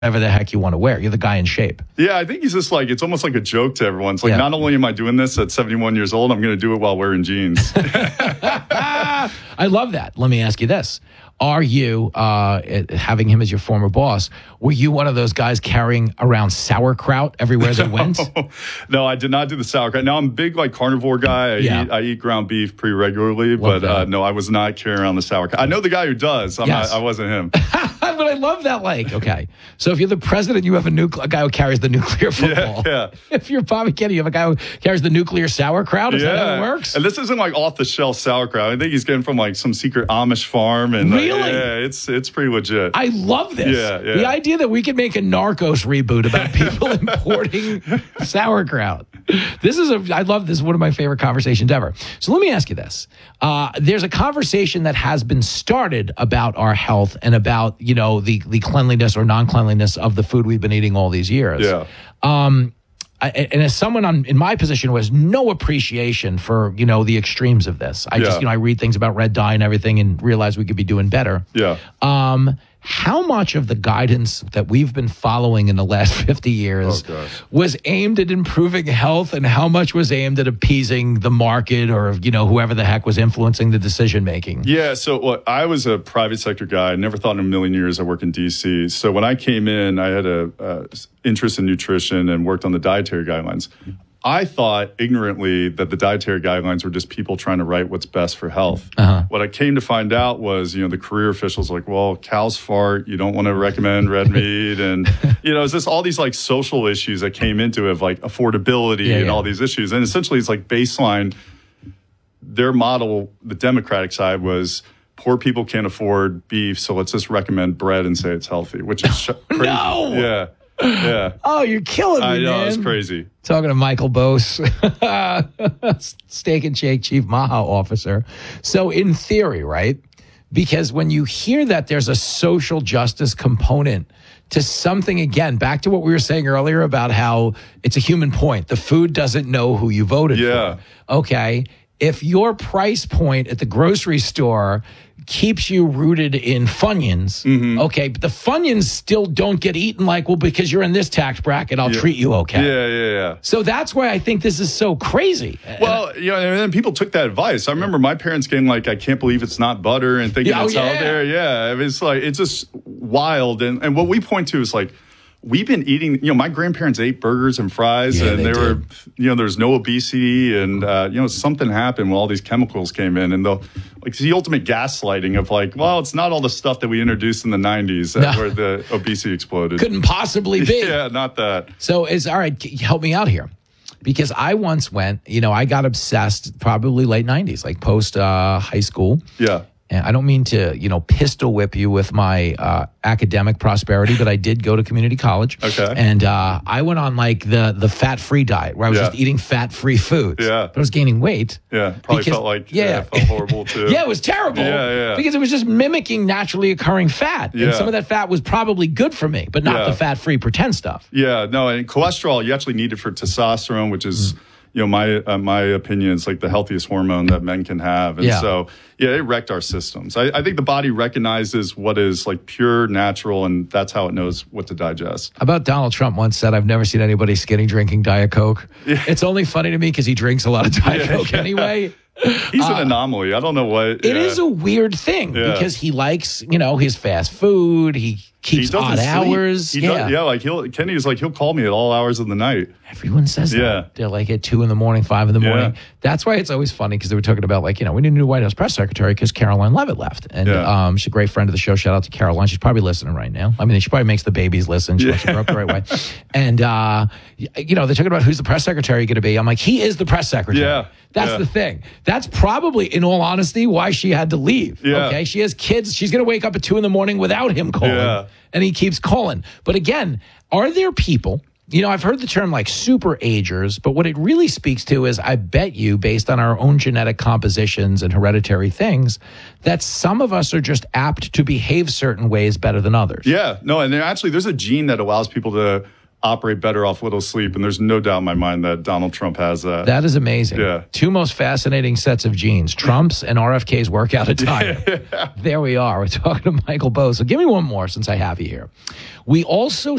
whatever the heck you want to wear. You're the guy in shape. Yeah, I think he's just like, it's almost like a joke to everyone. It's like, not only am I doing this at 71 years old, I'm going to do it while wearing jeans. I love that. Let me ask you this. Are you, having him as your former boss, were you one of those guys carrying around sauerkraut everywhere they went? No, I did not do the sauerkraut. Now, I'm a big like carnivore guy. I eat ground beef pretty regularly, but no, I was not carrying around the sauerkraut. I know the guy who does. I wasn't him. But I love that. Like, okay. So if you're the president, you have a guy who carries the nuclear football. Yeah. If you're Bobby Kennedy, you have a guy who carries the nuclear sauerkraut. Is that how it works? And this isn't like off the shelf sauerkraut. I think he's getting from like some secret Amish farm. And really? Yeah, it's pretty legit. I love this. Yeah. The idea that we could make a Narcos reboot about people importing sauerkraut. I love this. One of my favorite conversations ever. So let me ask you this. There's a conversation that has been started about our health and about, the cleanliness or non-cleanliness of the food we've been eating all these years. Yeah. And as someone in my position who has no appreciation for, the extremes of this, I read things about red dye and everything and realize we could be doing better. Yeah. How much of the guidance that we've been following in the last 50 years was aimed at improving health, and how much was aimed at appeasing the market or, whoever the heck was influencing the decision making? Yeah. So look, I was a private sector guy. I never thought in a million years I work in DC. So when I came in, I had a interest in nutrition and worked on the dietary guidelines. I thought ignorantly that the dietary guidelines were just people trying to write what's best for health. What I came to find out was, the career officials like, well, cows fart, you don't want to recommend red meat. And, it's just all these like social issues that came into it of like affordability and all these issues. And essentially it's like baseline. Their model, the Democratic side, was poor people can't afford beef, so let's just recommend bread and say it's healthy, which is crazy. No! Yeah. Yeah. Oh, you're killing me, I know, man. it's crazy. Talking to Michael Bose, Steak and Shake Chief Maha Officer. So in theory, right? Because when you hear that there's a social justice component to something, again, back to what we were saying earlier about how it's a human point. The food doesn't know who you voted for. Okay. If your price point at the grocery store keeps you rooted in Funyuns, okay, but the Funyuns still don't get eaten because you're in this tax bracket, I'll treat you okay. Yeah. So that's why I think this is so crazy. Well, and then people took that advice. I remember my parents getting like, I can't believe it's not butter and thinking it's out there. Yeah, I mean, it's just wild. And what we point to is like, we've been eating, my grandparents ate burgers and fries and they were, there's no obesity and, something happened when all these chemicals came in and the ultimate gaslighting of like, well, it's not all the stuff that we introduced in the 90s where the obesity exploded. Couldn't possibly be. Yeah, not that. So all right, help me out here. Because I once went, I got obsessed probably late 90s, like post high school. Yeah. And I don't mean to, pistol whip you with my academic prosperity, but I did go to community college. Okay. And I went on like the fat-free diet where I was just eating fat-free foods. Yeah. But I was gaining weight. Yeah. Probably felt like, it felt horrible too. Yeah, it was terrible. Yeah. Because it was just mimicking naturally occurring fat. Yeah. And some of that fat was probably good for me, but not the fat-free pretend stuff. Yeah. No, and cholesterol, you actually need it for testosterone, which is... my opinion, it's like the healthiest hormone that men can have. And so, it wrecked our systems. I think the body recognizes what is like pure natural, and that's how it knows what to digest. How about Donald Trump once said, I've never seen anybody skinny drinking Diet Coke. Yeah. It's only funny to me because he drinks a lot of Diet Coke anyway. He's an anomaly. I don't know what. It is a weird thing because he likes, his fast food. He keeps odd hours. He'll call me at all hours of the night. Everyone says that. They're like at 2 a.m, 5 a.m. Yeah. That's why it's always funny because they were talking about we need a new White House press secretary because Caroline Leavitt left. And she's a great friend of the show. Shout out to Caroline. She's probably listening right now. I mean, she probably makes the babies listen. She wants to grow up the right way. And, they're talking about who's the press secretary going to be. I'm like, he is the press secretary. Yeah. That's the thing. That's probably, in all honesty, why she had to leave. Yeah. Okay. She has kids. She's going to wake up at 2 a.m. without him calling. Yeah. And he keeps calling. But again, are there people, I've heard the term like super agers, but what it really speaks to is I bet you, based on our own genetic compositions and hereditary things, that some of us are just apt to behave certain ways better than others. Yeah. No, and there's a gene that allows people to operate better off little sleep. And there's no doubt in my mind that Donald Trump has that. That is amazing. Yeah. Two most fascinating sets of genes, Trump's and RFK's workout attire. There we are. We're talking to Michael Bose. So give me one more since I have you here. We also